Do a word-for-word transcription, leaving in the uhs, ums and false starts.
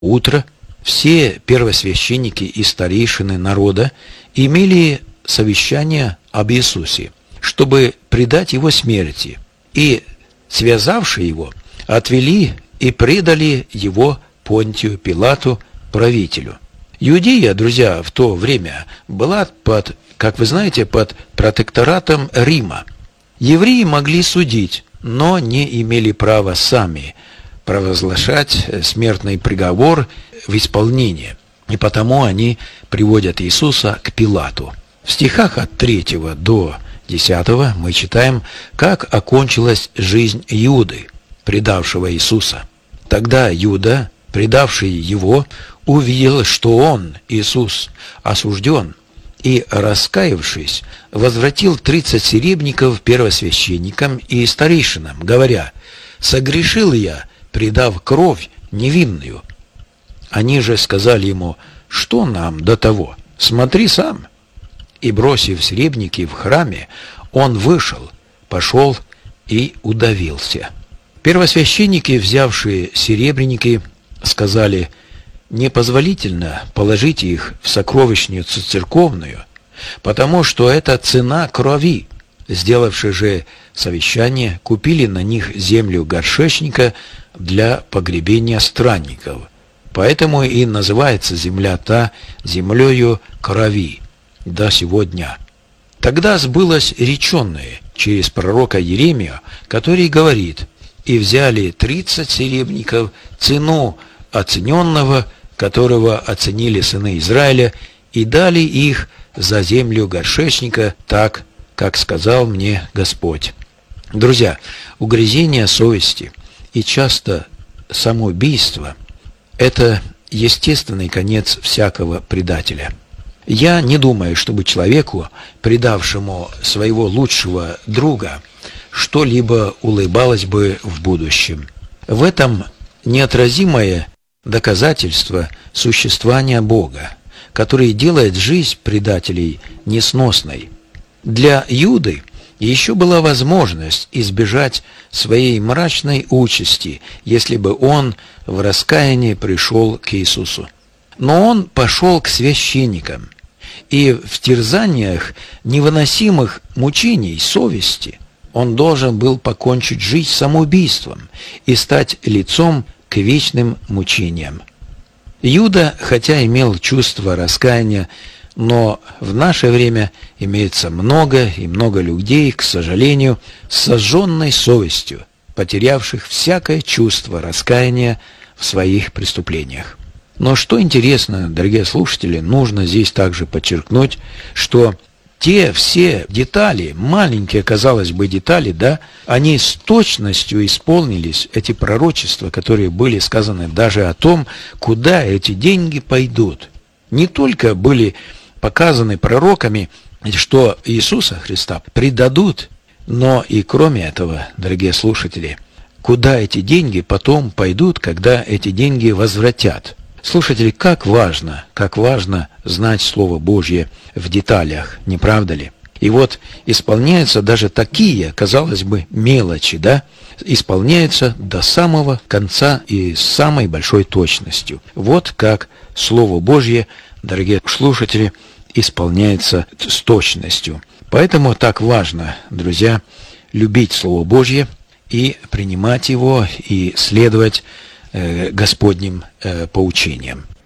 утро все первосвященники и старейшины народа имели совещание об Иисусе, чтобы предать его смерти, и, связавши его, отвели и предали его Понтию Пилату, правителю. Иудея, друзья, в то время была под, как вы знаете, под протекторатом Рима. Евреи могли судить, но не имели права сами провозглашать смертный приговор в исполнение, и потому они приводят Иисуса к Пилату. В стихах от третьего до десятого мы читаем, как окончилась жизнь Иуды, предавшего Иисуса. Тогда Иуда, предавший его, увидел, что он, Иисус, осужден, и, раскаявшись, возвратил тридцать серебряников первосвященникам и старейшинам, говоря: «Согрешил я, предав кровь невинную». Они же сказали ему: «Что нам до того? Смотри сам». И, бросив серебряники в храме, он вышел, пошел и удавился. Первосвященники, взявшие серебряники, сказали: «Непозволительно положить их в сокровищницу церковную, потому что это цена крови». Сделавши же совещание, купили на них землю горшечника для погребения странников. Поэтому и называется земля та землею крови до сего дня. Тогда сбылось реченное через пророка Иеремию, который говорит: «И взяли тридцать серебряников, цену оцененного, которого оценили сыны Израиля, и дали их за землю горшечника, так, как сказал мне Господь». Друзья, угрызение совести и часто самоубийство – это естественный конец всякого предателя. Я не думаю, чтобы человеку, предавшему своего лучшего друга, что-либо улыбалось бы в будущем. В этом неотразимое доказательство существования Бога, который делает жизнь предателей несносной. Для Иуды еще была возможность избежать своей мрачной участи, если бы он в раскаянии пришел к Иисусу. Но он пошел к священникам, и в терзаниях невыносимых мучений совести он должен был покончить жизнь самоубийством и стать лицом к вечным мучениям. Иуда, хотя имел чувство раскаяния, но в наше время имеется много и много людей, к сожалению, с сожженной совестью, потерявших всякое чувство раскаяния в своих преступлениях. Но что интересно, дорогие слушатели, нужно здесь также подчеркнуть, что те все детали, маленькие, казалось бы, детали, да, они с точностью исполнились, эти пророчества, которые были сказаны даже о том, куда эти деньги пойдут. Не только были показаны пророками, что Иисуса Христа предадут, но и кроме этого, дорогие слушатели, куда эти деньги потом пойдут, когда эти деньги возвратят. Слушатели, как важно, как важно знать Слово Божье в деталях, не правда ли? И вот исполняются даже такие, казалось бы, мелочи, да, исполняются до самого конца и с самой большой точностью. Вот как Слово Божье, дорогие слушатели, исполняется с точностью. Поэтому так важно, друзья, любить Слово Божье и принимать его, и следовать Господним поучениям.